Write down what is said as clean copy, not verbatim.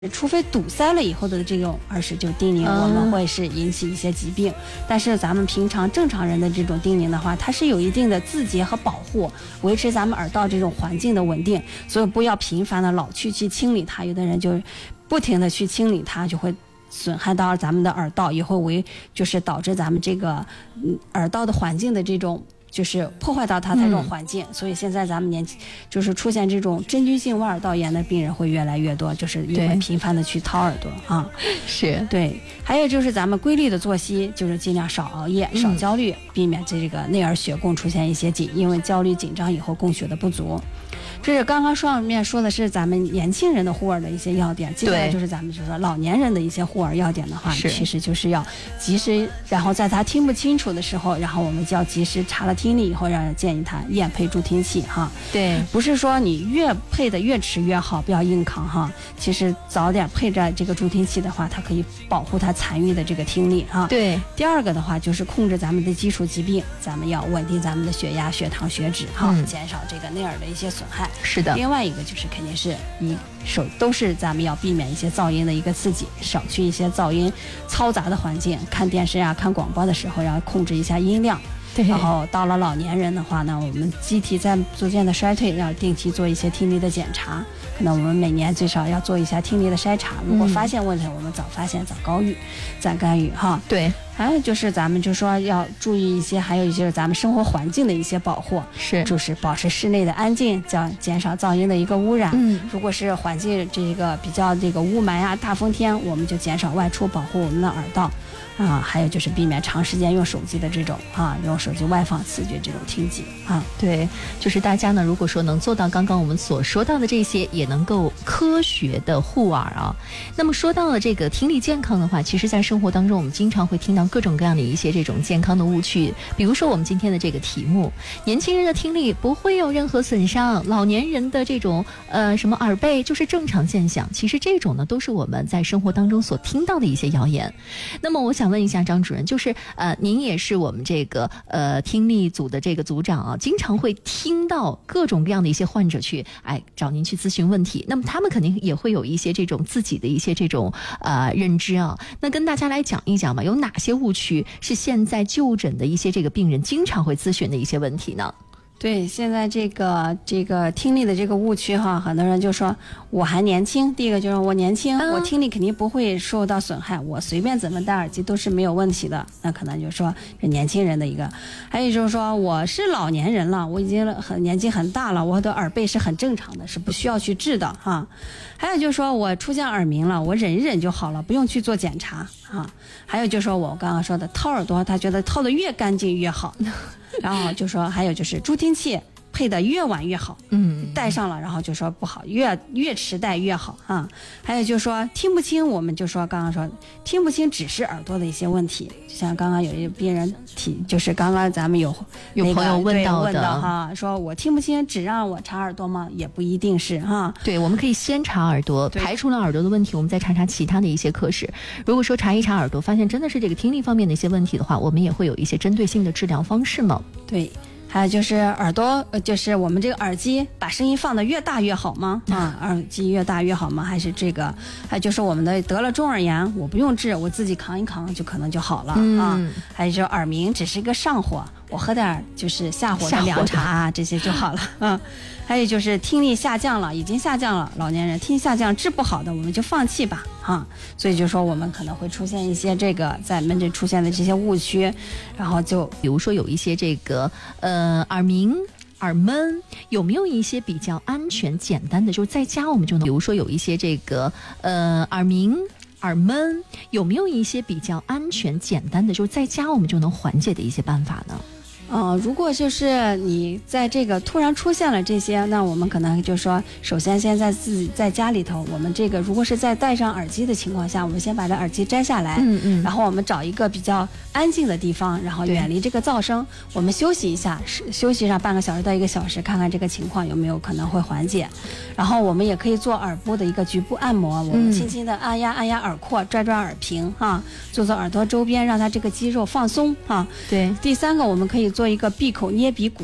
除非堵塞了以后的这种耳石就叮咛，我们会是引起一些疾病。但是咱们平常正常人的这种叮咛的话，它是有一定的自洁和保护，维持咱们耳道这种环境的稳定，所以不要频繁的老去清理它。有的人就不停的去清理它，就会损害到咱们的耳道，也会就是导致咱们这个耳道的环境的这种。就是破坏到它这种环境，所以现在咱们就是出现这种真菌性外耳道炎的病人会越来越多，就是也会频繁的去掏耳朵啊。 是， 对。还有就是咱们规律的作息，就是尽量少熬夜、少焦虑，避免这个内耳血供出现一些因为焦虑紧张以后供血的不足。这是刚刚上面说的是咱们年轻人的护耳的一些要点，接下来就是咱们就说老年人的一些护耳要点的话，其实就是要及时，然后在他听不清楚的时候，然后我们就要及时查了听力以后，建议他验配助听器哈。 对， 不是说你越配的越迟越好，不要硬扛哈。其实早点配着这个助听器的话，它可以保护他残余的这个听力哈。 对。 第二个的话就是控制咱们的基础疾病，咱们要稳定咱们的血压、血糖、血脂哈，减少这个内耳的一些损害。 是的。 另外一个就是肯定是都是咱们要避免一些噪音的一个刺激，少去一些噪音嘈杂的环境，看电视啊、看广播的时候要控制一下音量。 对。 然后到了老年人的话呢，我们机体在逐渐的衰退，要定期做一些听力的检查，可能我们每年最少要做一下听力的筛查，如果发现问题，我们早发现早干预哈。 对。 还有就是咱们就说要注意一些，还有一些咱们生活环境的一些保护，就是保持室内的安静，减少噪音的一个污染。如果是环境这个比较这个雾霾啊、大风天，我们就减少外出，保护我们的耳道啊。还有就是避免长时间用手机的这种用手机外放刺激这种听击啊。 对，就是大家呢，如果说能做到刚刚我们所说到的这些，也能够科学的护耳啊。那么说到了这个听力健康的话，其实在生活当中我们经常会听到各种各样的一些这种健康的误区，比如说我们今天的这个题目，年轻人的听力不会有任何损伤，老年人的这种什么耳背就是正常现象。其实这种呢都是我们在生活当中所听到的一些谣言。那么我想问一下张主任，就是您也是我们这个听力组的这个组长啊，经常会听到各种各样的一些患者去找您去咨询问题，那么他们肯定也会有一些这种自己的一些这种认知啊。那跟大家来讲一讲吧，有哪些误区是现在就诊的一些这个病人经常会咨询的一些问题呢？ 对，现在这个听力的这个误区哈，很多人就说我还年轻，第一个就是我年轻，我听力肯定不会受到损害，我随便怎么戴耳机都是没有问题的，那可能就是说是年轻人的一个。还有就是说我是老年人了，我已经年纪很大了，我的耳背是很正常的，是不需要去治的哈。还有就是说我出现耳鸣了，我忍一忍就好了，不用去做检查啊。还有就是说我刚刚说的掏耳朵，他觉得掏得越干净越好。然后就说还有就是助听器配的越晚越好，戴上了然后就说不好，越迟戴越好啊。还有就是说听不清，我们就说刚刚说听不清只是耳朵的一些问题，就像刚刚有一个病人就是刚刚咱们有朋友问到的哈，说我听不清只让我查耳朵吗？也不一定是哈。 对，我们可以先查耳朵，排除了耳朵的问题，我们再查其他的一些科室。如果说查一查耳朵，发现真的是这个听力方面的一些问题的话，我们也会有一些针对性的治疗方式嘛。 对。还有就是耳朵，就是我们这个耳机把声音放得越大越好吗？耳机越大越好吗？还是这个？还有就是我们的得了中耳炎，我不用治，我自己扛一扛就可能就好了啊。还有就是耳鸣只是一个上火，我喝点就是下火的凉茶这些就好了。还有就是听力下降了，已经下降了，老年人听下降治不好的我们就放弃吧所以就说我们可能会出现一些这个在门诊出现的这些误区，然后就比如说有一些这个耳鸣耳闷，有没有一些比较安全简单的，就是在家我们就能，比如说有一些这个耳鸣耳闷，有没有一些比较安全简单的，就是在家我们就能缓解的一些办法呢？ 如果就是你在这个突然出现了这些，那我们可能就说，首先自己在家里头，我们这个如果是在戴上耳机的情况下，我们先把这耳机摘下来，然后我们找一个比较安静的地方，然后远离这个噪声，我们休息一下，休息上半个小时到1个小时，看看这个情况有没有可能会缓解。然后我们也可以做耳部的一个局部按摩，我们轻轻的按压耳廓，拽耳屏做耳朵周边，让它这个肌肉放松对。 第三个，我们可以做一个闭口捏鼻鼓